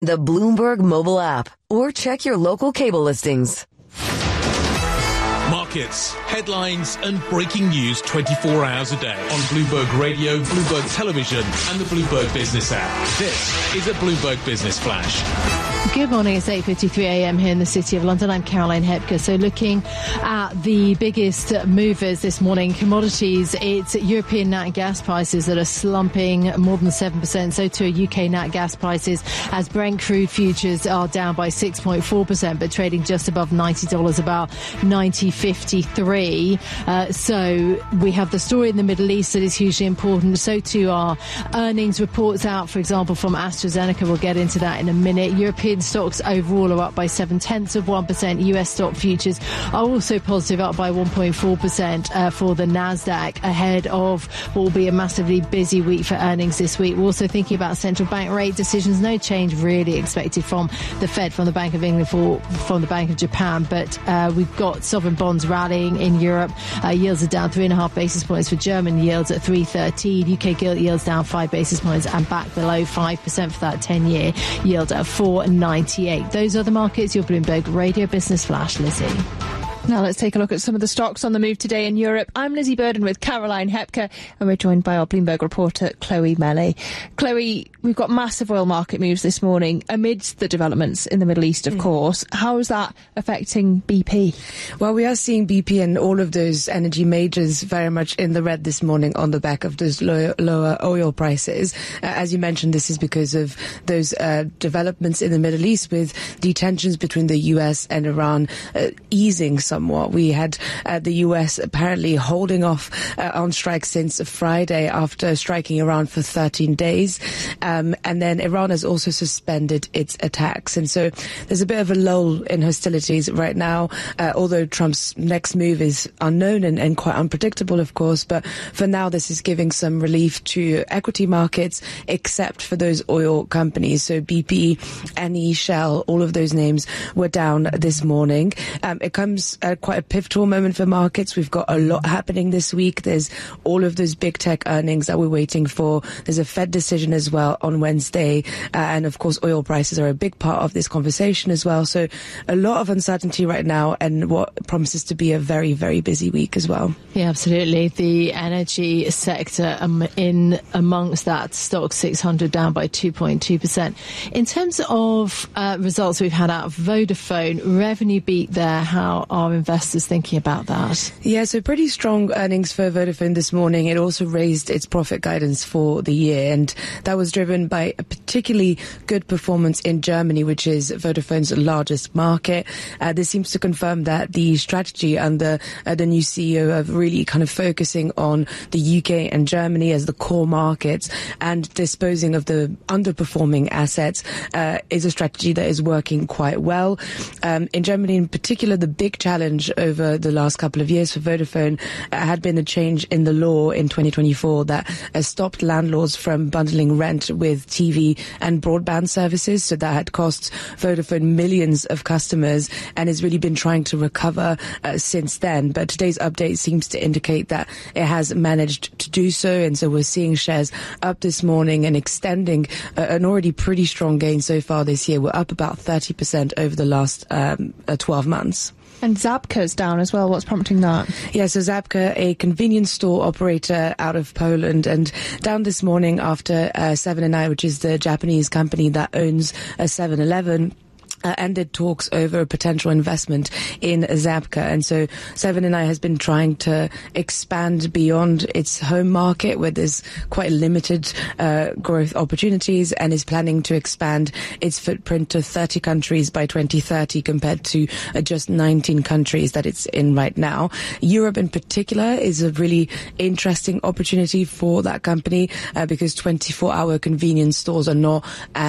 the Bloomberg mobile app, or check your local cable listings. Markets, headlines and breaking news 24 hours a day on Bloomberg Radio, Bloomberg Television and the Bloomberg Business app. This is a Bloomberg Business Flash. Good morning, it's 8:53 a.m. here in the City of London. I'm Caroline Hepker. So looking at the biggest movers this morning, commodities, it's European nat gas prices that are slumping more than 7%. So too are UK nat gas prices, as Brent crude futures are down by 6.4%, but trading just above $90, about 90.53. So we have the story in the Middle East that is hugely important. So too are earnings reports out, for example, from AstraZeneca. We'll get into that in a minute. European stocks overall are up by 0.7%. US stock futures are also positive, up by 1.4% for the Nasdaq, ahead of what will be a massively busy week for earnings this week. We're also thinking about central bank rate decisions. No change really expected from the Fed, from the Bank of England, from the Bank of Japan, but we've got sovereign bonds rallying in Europe. Yields are down 3.5 basis points for German yields at 3.13. UK gilt yields down 5 basis points and back below 5% for that 10-year yield at 4.98. Those are the markets. Your Bloomberg Radio Business Flash, Lizzie. Now let's take a look at some of the stocks on the move today in Europe. I'm Lizzie Burden with Caroline Hepker, and we're joined by our Bloomberg reporter, Chloe Melley. Chloe, we've got massive oil market moves this morning amidst the developments in the Middle East, of course. How is that affecting BP? Well, we are seeing BP and all of those energy majors very much in the red this morning on the back of those lower oil prices. As you mentioned, this is because of those developments in the Middle East, with the tensions between the US and Iran easing somewhat. We had the US apparently holding off on strikes since Friday after striking Iran for 13 days. And then Iran has also suspended its attacks. And so there's a bit of a lull in hostilities right now, although Trump's next move is unknown and quite unpredictable, of course. But for now, this is giving some relief to equity markets, except for those oil companies. So BP, Eni, Shell, all of those names were down this morning. It comes quite a pivotal moment for markets. We've got a lot happening this week. There's all of those big tech earnings that we're waiting for. There's a Fed decision as well on Wednesday. And of course, oil prices are a big part of this conversation as well. So a lot of uncertainty right now, and what promises to be a very, very busy week as well. Yeah, absolutely. The energy sector in amongst that, stock 600 down by 2.2%. In terms of results we've had out of Vodafone, revenue beat there. How are investors thinking about that? Yeah, so pretty strong earnings for Vodafone this morning. It also raised its profit guidance for the year, and that was driven by a particularly good performance in Germany, which is Vodafone's largest market. This seems to confirm that the strategy under the new CEO of really kind of focusing on the UK and Germany as the core markets and disposing of the underperforming assets is a strategy that is working quite well. In Germany in particular, the big challenge over the last couple of years for Vodafone had been a change in the law in 2024 that stopped landlords from bundling rent with TV and broadband services. So that had cost Vodafone millions of customers and has really been trying to recover since then. But today's update seems to indicate that it has managed to do so. And so we're seeing shares up this morning and extending an already pretty strong gain so far this year. We're up about 30% over the last 12 months. And Żabka's down as well. What's prompting that? Yeah, so Żabka, a convenience store operator out of Poland, and down this morning after 7&I, which is the Japanese company that owns 7-Eleven, ended talks over a potential investment in Żabka. And so 7&I has been trying to expand beyond its home market, where there's quite limited growth opportunities, and is planning to expand its footprint to 30 countries by 2030 compared to just 19 countries that it's in right now. Europe in particular is a really interesting opportunity for that company because 24-hour convenience stores are not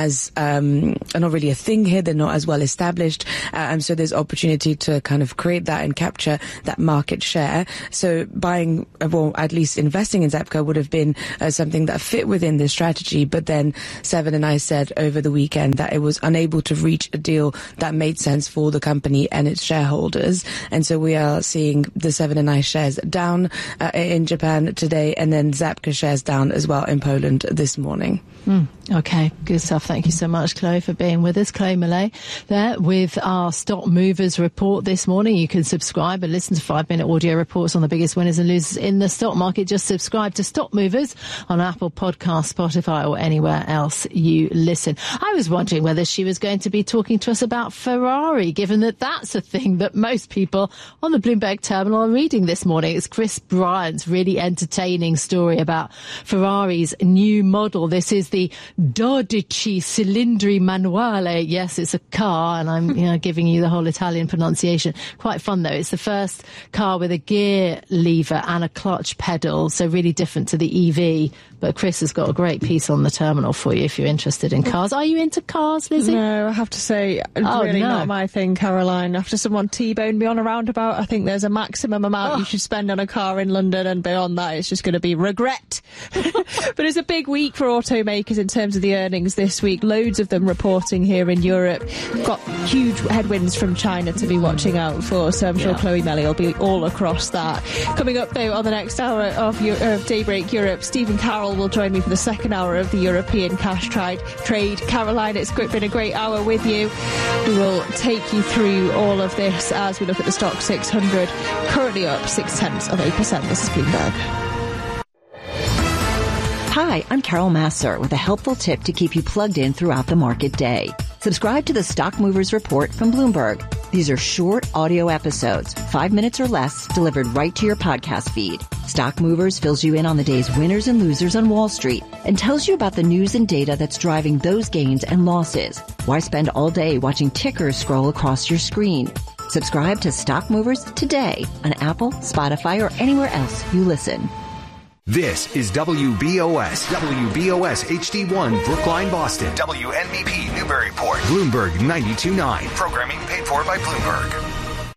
really a thing here. They're not as well established, and so there's opportunity to kind of create that and capture that market share. So buying, well, at least investing in Żabka would have been something that fit within this strategy, but then 7&I said over the weekend that it was unable to reach a deal that made sense for the company and its shareholders. And so we are seeing the 7&I shares down in Japan today, and then Żabka shares down as well in Poland this morning. Okay, good stuff. Thank you so much, Chloe, for being with us. Chloe Millay there with our Stock Movers report this morning. You can subscribe and listen to 5-minute audio reports on the biggest winners and losers in the stock market. Just subscribe to Stock Movers on Apple Podcasts, Spotify or anywhere else you listen. I was wondering whether she was going to be talking to us about Ferrari, given that that's a thing that most people on the Bloomberg terminal are reading this morning. It's Chris Bryant's really entertaining story about Ferrari's new model. This is the 12 Cilindri Manuale. Yes, it's a car, and I'm giving you the whole Italian pronunciation. Quite fun, though. It's the first car with a gear lever and a clutch pedal, so really different to the EV. But Chris has got a great piece on the terminal for you if you're interested in cars. Are you into cars, Lizzie? No, I have to say, really not my thing, Caroline. After someone T-boned me on a roundabout, I think there's a maximum amount you should spend on a car in London, and beyond that, it's just going to be regret. But it's a big week for automakers in terms of the earnings this week. Loads of them reporting here in Europe. Got huge headwinds from China to be watching out for, so I'm sure Chloe Melley will be all across that. Coming up, though, on the next hour of Daybreak Europe, Stephen Carroll will join me for the second hour of the European cash trade. Caroline, it's been a great hour with you. We will take you through all of this as we look at the Stock 600, currently up 0.6%. This is Bloomberg. Hi, I'm Carol Massar with a helpful tip to keep you plugged in throughout the market day. Subscribe to the Stock Movers Report from Bloomberg. These are short audio episodes, 5 minutes or less, delivered right to your podcast feed. Stock Movers fills you in on the day's winners and losers on Wall Street and tells you about the news and data that's driving those gains and losses. Why spend all day watching tickers scroll across your screen? Subscribe to Stock Movers today on Apple, Spotify, or anywhere else you listen. This is WBOS HD1 Brookline, Boston. WNBP Newburyport. Bloomberg 92.9. Programming paid for by Bloomberg.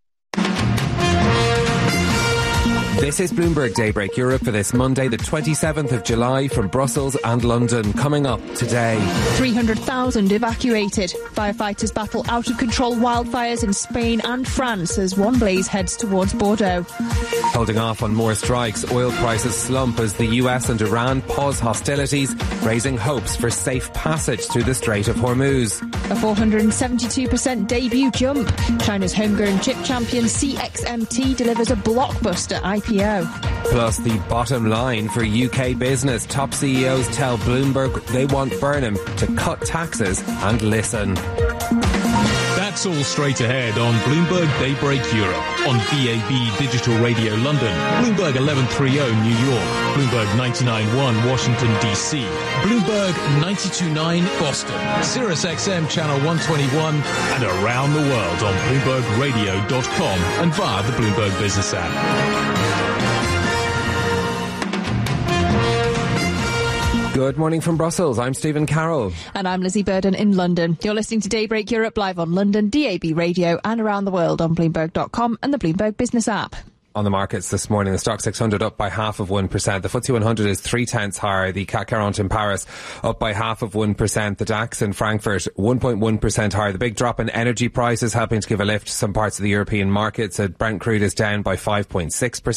This is Bloomberg Daybreak Europe for this Monday, the 27th of July, from Brussels and London. Coming up today, 300,000 evacuated. Firefighters battle out of control wildfires in Spain and France as one blaze heads towards Bordeaux. Holding off on more strikes, oil prices slump as the US and Iran pause hostilities, raising hopes for safe passage through the Strait of Hormuz. A 472% debut jump. China's homegrown chip champion CXMT delivers a blockbuster IPO. Plus, the bottom line for UK business. Top CEOs tell Bloomberg they want Burnham to cut taxes and listen. That's all straight ahead on Bloomberg Daybreak Europe, on DAB Digital Radio London, Bloomberg 1130 New York, Bloomberg 99.1 Washington DC, Bloomberg 92.9 Boston, Sirius XM Channel 121, and around the world on BloombergRadio.com and via the Bloomberg Business app. Good morning from Brussels. I'm Stephen Carroll. And I'm Lizzie Burden in London. You're listening to Daybreak Europe live on London, DAB Radio, and around the world on Bloomberg.com and the Bloomberg Business app. On the markets this morning, the Stock 600 up by 0.5%. The FTSE 100 is 0.3 higher. The CAC 40 in Paris up by 0.5%. The DAX in Frankfurt 1.1% higher. The big drop in energy prices helping to give a lift to some parts of the European markets. Brent crude is down by 5.6%,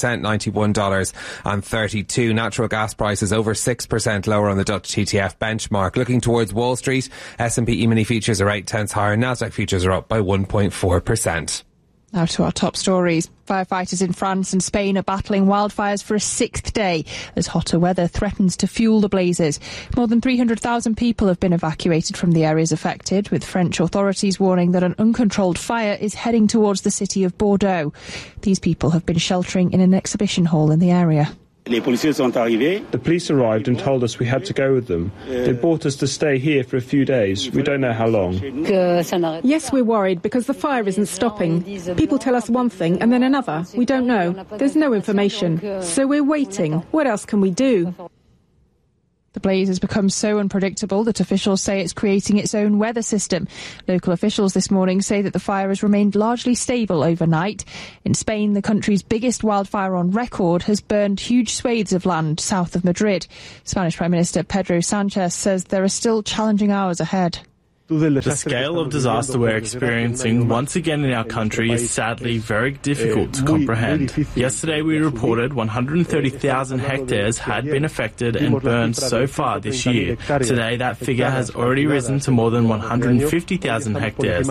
$91.32. Natural gas prices over 6% lower on the Dutch TTF benchmark. Looking towards Wall Street, S&P E-mini futures are 0.8 higher. Nasdaq futures are up by 1.4%. Now to our top stories. Firefighters in France and Spain are battling wildfires for a sixth day as hotter weather threatens to fuel the blazes. More than 300,000 people have been evacuated from the areas affected, with French authorities warning that an uncontrolled fire is heading towards the city of Bordeaux. These people have been sheltering in an exhibition hall in the area. The police arrived and told us we had to go with them. They brought us to stay here for a few days. We don't know how long. Yes, we're worried because the fire isn't stopping. People tell us one thing and then another. We don't know. There's no information. So we're waiting. What else can we do? The blaze has become so unpredictable that officials say it's creating its own weather system. Local officials this morning say that the fire has remained largely stable overnight. In Spain, the country's biggest wildfire on record has burned huge swathes of land south of Madrid. Spanish Prime Minister Pedro Sanchez says there are still challenging hours ahead. The scale of disaster we're experiencing once again in our country is sadly very difficult to comprehend. Yesterday we reported 130,000 hectares had been affected and burned so far this year. Today that figure has already risen to more than 150,000 hectares.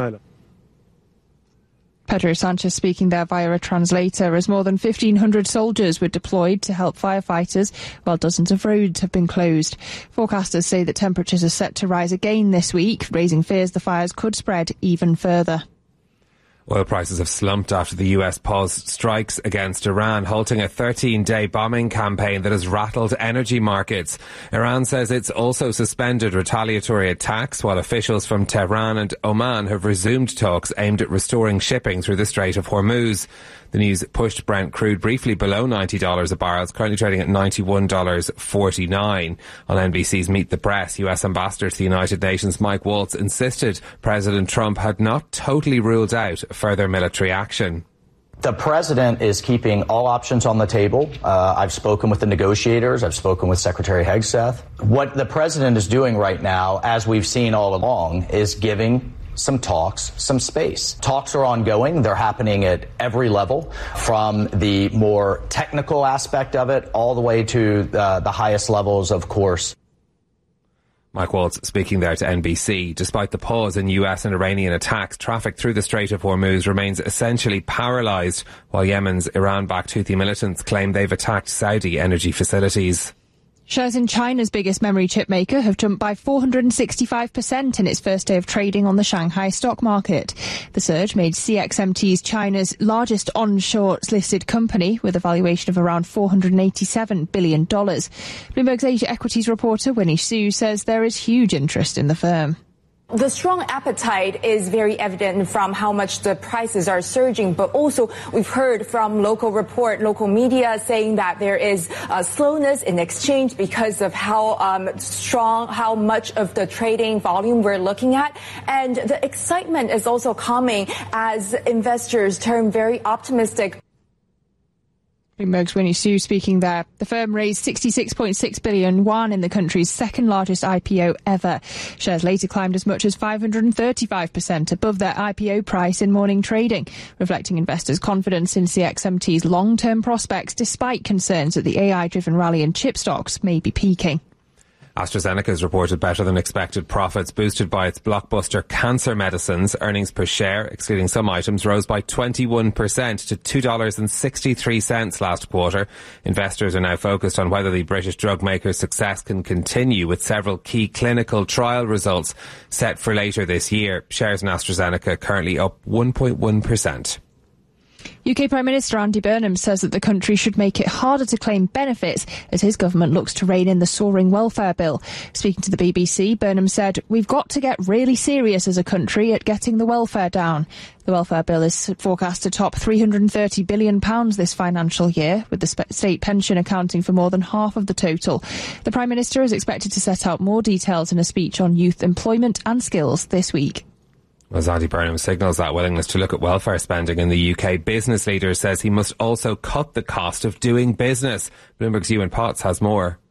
Pedro Sanchez speaking there via a translator as more than 1,500 soldiers were deployed to help firefighters while dozens of roads have been closed. Forecasters say that temperatures are set to rise again this week, raising fears the fires could spread even further. Oil prices have slumped after the US paused strikes against Iran, halting a 13-day bombing campaign that has rattled energy markets. Iran says it's also suspended retaliatory attacks, while officials from Tehran and Oman have resumed talks aimed at restoring shipping through the Strait of Hormuz. The news pushed Brent crude briefly below $90 a barrel. It's currently trading at $91.49. On NBC's Meet the Press, US Ambassador to the United Nations Mike Waltz insisted President Trump had not totally ruled out further military action. The president is keeping all options on the table. I've spoken with the negotiators. I've spoken with Secretary Hegseth. What the president is doing right now, as we've seen all along, is giving some talks, some space. Talks are ongoing. They're happening at every level, from the more technical aspect of it all the way to the highest levels, of course. Mike Waltz speaking there to NBC. Despite the pause in US and Iranian attacks, traffic through the Strait of Hormuz remains essentially paralysed, while Yemen's Iran-backed Houthi militants claim they've attacked Saudi energy facilities. Shares in China's biggest memory chip maker have jumped by 465% in its first day of trading on the Shanghai stock market. The surge made CXMT's China's largest onshore listed company, with a valuation of around $487 billion. Bloomberg's Asia Equities reporter Winnie Su says there is huge interest in the firm. The strong appetite is very evident from how much the prices are surging, but also we've heard from local media saying that there is a slowness in exchange because of how much of the trading volume we're looking at. And the excitement is also coming as investors turn very optimistic. Bloomberg's Winnie Su speaking there. The firm raised 66.6 billion yuan in the country's second largest IPO ever. Shares later climbed as much as 535% above their IPO price in morning trading, reflecting investors' confidence in CXMT's long-term prospects despite concerns that the AI-driven rally in chip stocks may be peaking. AstraZeneca has reported better than expected profits boosted by its blockbuster cancer medicines. Earnings per share, excluding some items, rose by 21% to $2.63 last quarter. Investors are now focused on whether the British drug maker's success can continue, with several key clinical trial results set for later this year. Shares in AstraZeneca currently up 1.1%. UK Prime Minister Andy Burnham says that the country should make it harder to claim benefits as his government looks to rein in the soaring welfare bill. Speaking to the BBC, Burnham said, "We've got to get really serious as a country at getting the welfare down." The welfare bill is forecast to top £330 billion this financial year, with the state pension accounting for more than half of the total. The Prime Minister is expected to set out more details in a speech on youth employment and skills this week. As Andy Burnham signals that willingness to look at welfare spending in the UK, business leader says he must also cut the cost of doing business. Bloomberg's Ewan Potts has more.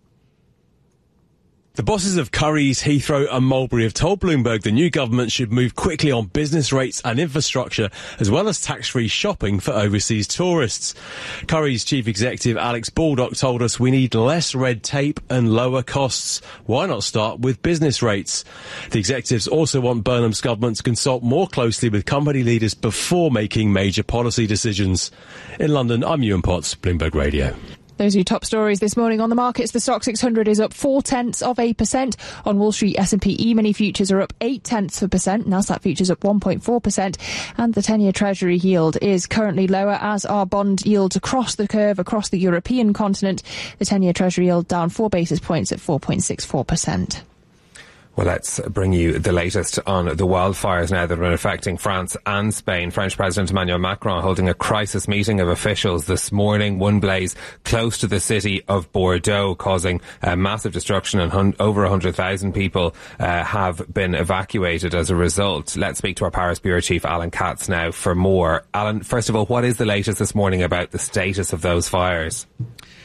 The bosses of Currys, Heathrow and Mulberry have told Bloomberg the new government should move quickly on business rates and infrastructure, as well as tax-free shopping for overseas tourists. Currys Chief Executive Alex Baldock told us we need less red tape and lower costs. Why not start with business rates? The executives also want Burnham's government to consult more closely with company leaders before making major policy decisions. In London, I'm Ewan Potts, Bloomberg Radio. Those are your top stories this morning on the markets. The Stock 600 is up 0.4%. On Wall Street, S&P E-mini futures are up 0.8%. Nasdaq futures up 1.4%. And the 10-year Treasury yield is currently lower, as are bond yields across the curve across the European continent. The 10-year Treasury yield down 4 basis points at 4.64%. Well, let's bring you the latest on the wildfires now that have been affecting France and Spain. French President Emmanuel Macron holding a crisis meeting of officials this morning. One blaze close to the city of Bordeaux, causing massive destruction, and over 100,000 people have been evacuated as a result. Let's speak to our Paris Bureau Chief Alan Katz now for more. Alan, first of all, what is the latest this morning about the status of those fires?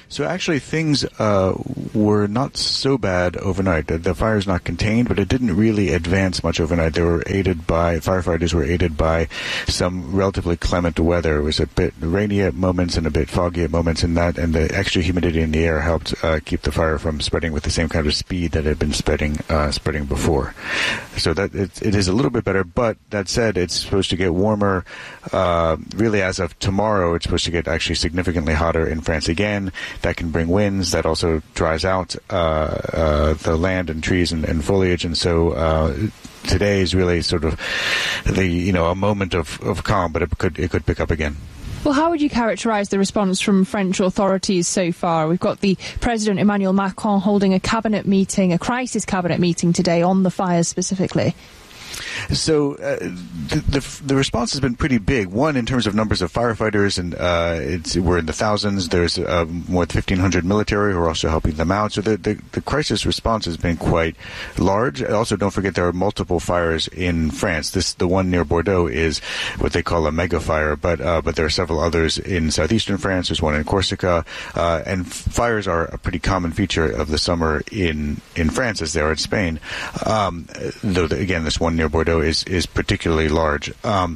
So actually things were not so bad overnight. The fire is not contained, but it didn't really advance much overnight. Firefighters were aided by some relatively clement weather. It was a bit rainy at moments and a bit foggy at moments, and the extra humidity in the air helped keep the fire from spreading with the same kind of speed that it had been spreading before. So that it is a little bit better, but that said, it's supposed to get warmer. Really, as of tomorrow, it's supposed to get actually significantly hotter in France again. That can bring winds. That also dries out the land and trees and foliage, and so today is really sort of a moment of calm, but it could pick up again. Well, how would you characterise the response from French authorities so far? We've got the President Emmanuel Macron holding a crisis cabinet meeting today on the fires specifically. So the response has been pretty big. One, in terms of numbers of firefighters, and we're in the thousands. There's more than 1,500 military who are also helping them out. So the crisis response has been quite large. Also, don't forget there are multiple fires in France. The one near Bordeaux is what they call a mega fire, but there are several others in southeastern France. There's one in Corsica, and fires are a pretty common feature of the summer in France as they are in Spain. Though again, this one near Bordeaux is particularly large.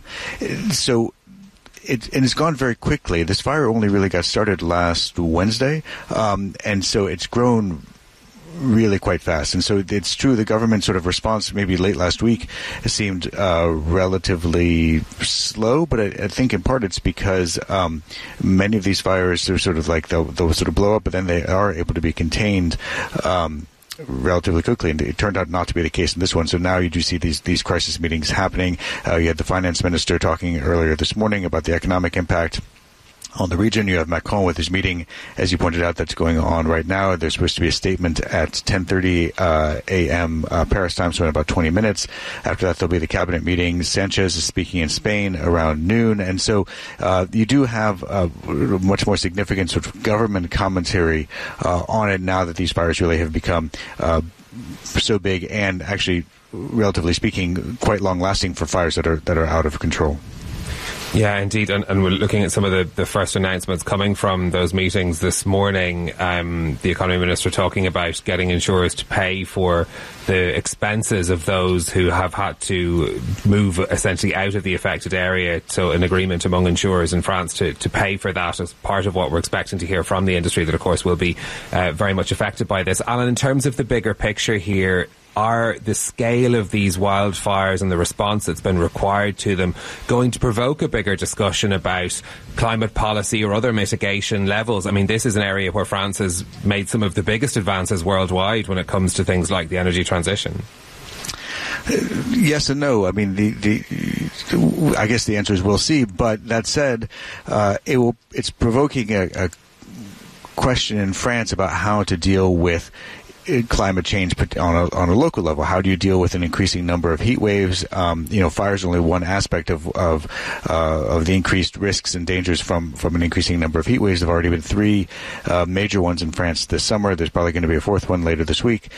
So it's gone very quickly. This fire only really got started last Wednesday, and so it's grown really quite fast. And so it's true, the government sort of response maybe late last week seemed relatively slow, but I think in part it's because many of these fires are sort of like they'll sort of blow up, but then they are able to be contained relatively quickly, and it turned out not to be the case in this one. So now you do see these crisis meetings happening. You had the finance minister talking earlier this morning about the economic impact on the region. You have Macron with his meeting, as you pointed out, that's going on right now. There's supposed to be a statement at 10:30 a.m. Paris time, so in about 20 minutes. After that, there'll be the cabinet meeting. Sanchez is speaking in Spain around noon. And so you do have much more significant sort of government commentary on it now that these fires really have become so big and actually, relatively speaking, quite long-lasting for fires that are out of control. Yeah, indeed, and we're looking at some of the first announcements coming from those meetings this morning. The Economy Minister talking about getting insurers to pay for the expenses of those who have had to move essentially out of the affected area. So an agreement among insurers in France to pay for that as part of what we're expecting to hear from the industry that, of course, will be very much affected by this. Alan, in terms of the bigger picture here, are the scale of these wildfires and the response that's been required to them going to provoke a bigger discussion about climate policy or other mitigation levels? I mean, this is an area where France has made some of the biggest advances worldwide when it comes to things like the energy transition. Yes and no. I mean, I guess the answer is we'll see. But that said, it's provoking a question in France about how to deal with climate change on a local level. How do you deal with an increasing number of heat waves? Fire is only one aspect of the increased risks and dangers from an increasing number of heat waves. There have already been 3 major ones in France this summer. There's probably going to be a 4th one later this week.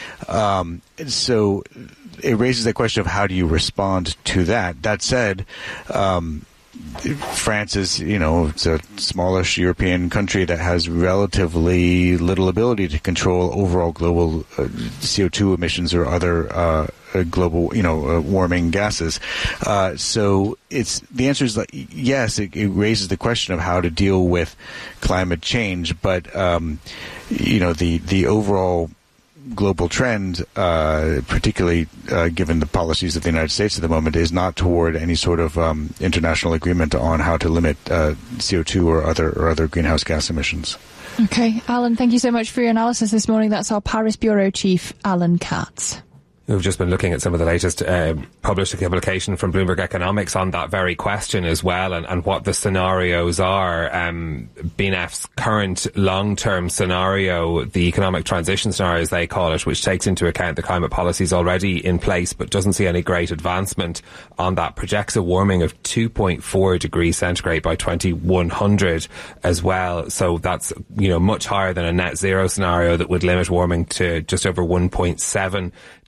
So it raises the question of how do you respond to that? That said, France is, it's a smallish European country that has relatively little ability to control overall global CO2 emissions or other global, warming gases. So the answer is yes, it raises the question of how to deal with climate change, but the overall global trend, particularly given the policies of the United States at the moment, is not toward any sort of international agreement on how to limit CO2 or other greenhouse gas emissions. Okay, Alan, thank you so much for your analysis this morning. That's our Paris Bureau Chief, Alan Katz. We've just been looking at some of the latest published publication from Bloomberg Economics on that very question as well, and what the scenarios are. BNEF's current long-term scenario, the economic transition scenario as they call it, which takes into account the climate policies already in place but doesn't see any great advancement on that, projects a warming of 2.4 degrees centigrade by 2100 as well. So that's much higher than a net zero scenario that would limit warming to just over 1.7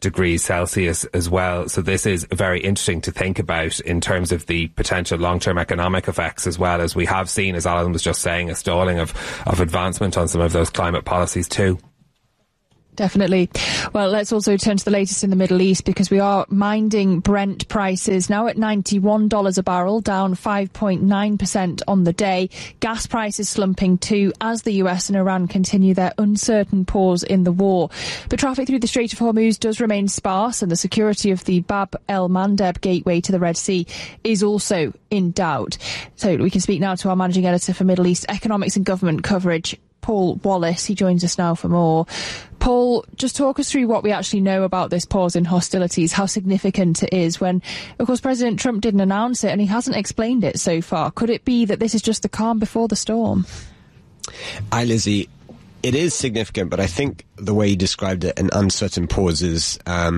degrees Celsius as well. So this is very interesting to think about in terms of the potential long-term economic effects, as well as we have seen, as Alan was just saying, a stalling of advancement on some of those climate policies too. Definitely. Well, let's also turn to the latest in the Middle East, because we are minding Brent prices now at $91 a barrel, down 5.9% on the day. Gas prices slumping too as the US and Iran continue their uncertain pause in the war. But traffic through the Strait of Hormuz does remain sparse, and the security of the Bab el-Mandeb gateway to the Red Sea is also in doubt. So we can speak now to our managing editor for Middle East economics and government coverage, Paul Wallace. He joins us now for more. Paul, just talk us through what we actually know about this pause in hostilities, how significant it is when, of course, President Trump didn't announce it and he hasn't explained it so far. Could it be that this is just the calm before the storm? Hi, Lizzie. It is significant, but I think the way you described it, an uncertain pause, is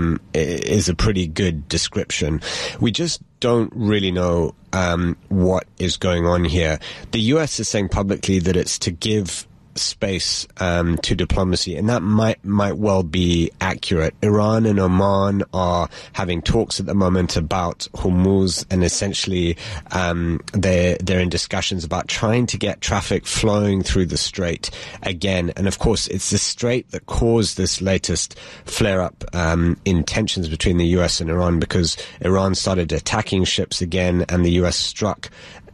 a pretty good description. We just don't really know what is going on here. The US is saying publicly that it's to give space to diplomacy, and that might well be accurate. Iran and Oman are having talks at the moment about Hormuz, and essentially they're in discussions about trying to get traffic flowing through the strait again. And of course, it's the strait that caused this latest flare-up in tensions between the US and Iran, because Iran started attacking ships again, and the US struck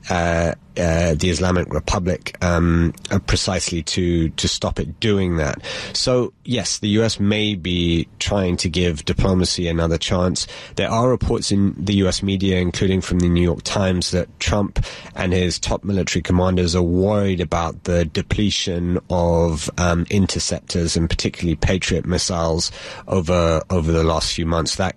the Islamic Republic precisely to stop it doing that. So yes, the US may be trying to give diplomacy another chance. There are reports in the US media, including from the New York Times, that Trump and his top military commanders are worried about the depletion of interceptors, and particularly Patriot missiles over the last few months. That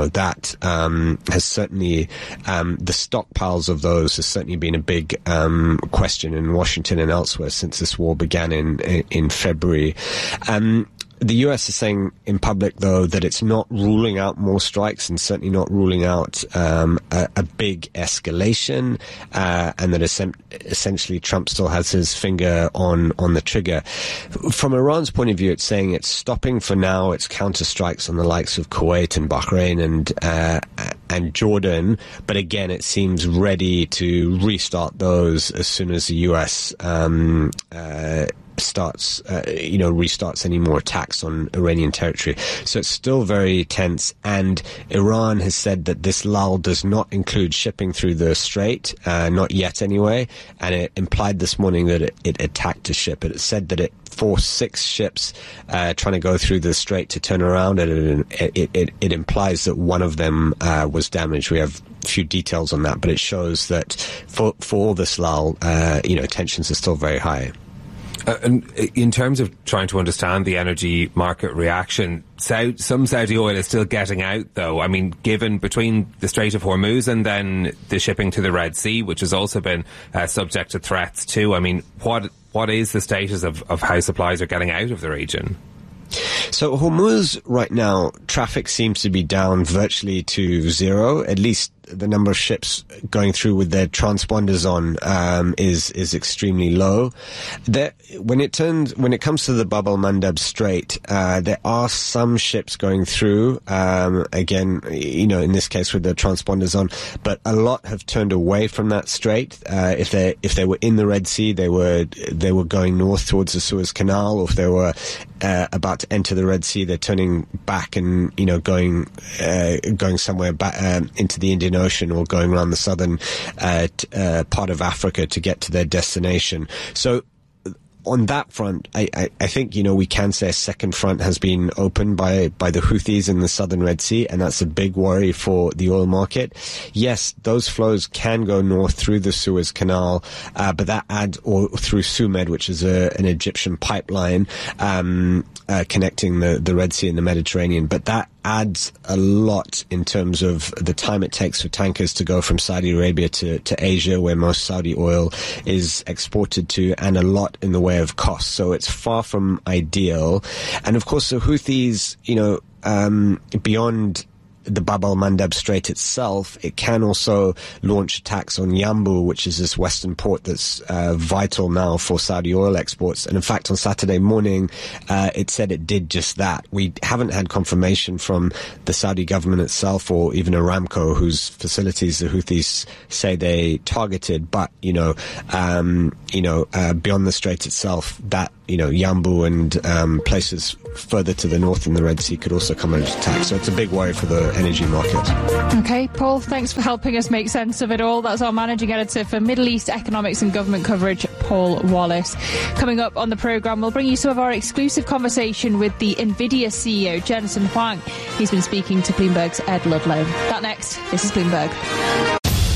has certainly the stockpiles of those has certainly been a big question in Washington and elsewhere since this war began in February. The US is saying in public, though, that it's not ruling out more strikes, and certainly not ruling out a big escalation, and that essentially Trump still has his finger on the trigger. From Iran's point of view, it's saying it's stopping for now its counter-strikes on the likes of Kuwait and Bahrain and Jordan, but again, it seems ready to restart those as soon as the US restarts any more attacks on Iranian territory. So it's still very tense, and Iran has said that this lull does not include shipping through the strait, not yet anyway, and it implied this morning that it attacked a ship. It said that it forced 6 ships trying to go through the strait to turn around, and it implies that one of them was damaged. We have a few details on that, but it shows that for all this lull, tensions are still very high. And in terms of trying to understand the energy market reaction, some Saudi oil is still getting out, though. I mean, given between the Strait of Hormuz and then the shipping to the Red Sea, which has also been subject to threats too. I mean, what is the status of how supplies are getting out of the region? So Hormuz right now, traffic seems to be down virtually to zero. At least the number of ships going through with their transponders on is extremely low. When it comes to the Bab el-Mandeb Strait, there are some ships going through. Again, in this case with the transponders on, but a lot have turned away from that strait. If they were in the Red Sea, they were going north towards the Suez Canal, or if they were about to enter the Red Sea, they're turning back and going somewhere back into the Indian Ocean, or going around the southern part of Africa to get to their destination. So on that front, I think, we can say a second front has been opened by the Houthis in the southern Red Sea, and that's a big worry for the oil market. Yes, those flows can go north through the Suez Canal, but or through Sumed, which is an Egyptian pipeline connecting the Red Sea and the Mediterranean. But that adds a lot in terms of the time it takes for tankers to go from Saudi Arabia to Asia, where most Saudi oil is exported to, and a lot in the way of cost. So it's far from ideal. And of course, the Houthis, beyond the Bab el-Mandeb Strait itself, it can also launch attacks on Yanbu, which is this western port that's vital now for Saudi oil exports. And in fact, on Saturday morning, it said it did just that. We haven't had confirmation from the Saudi government itself or even Aramco, whose facilities the Houthis say they targeted. But, beyond the strait itself, that, Yanbu and places further to the north in the Red Sea could also come under attack. So it's a big worry for the energy market. Okay, Paul, thanks for helping us make sense of it all. That's our managing editor for Middle East economics and government coverage, Paul Wallace. Coming up on the programme, we'll bring you some of our exclusive conversation with the NVIDIA CEO, Jensen Huang. He's been speaking to Bloomberg's Ed Ludlow. That next, this is Bloomberg.